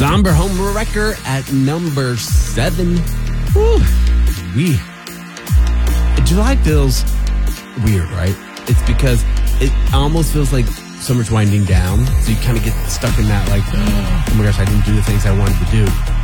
Somber Homewrecker at number 7. Woo. July feels weird, right? It's because it almost feels like summer's winding down. So you kind of get stuck in that like, oh my gosh, I didn't do the things I wanted to do.